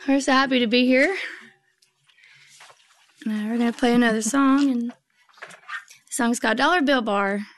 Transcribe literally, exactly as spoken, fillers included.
We're so happy to be here. Now we're going to play another song, and the song's called Dollar Bill Bar.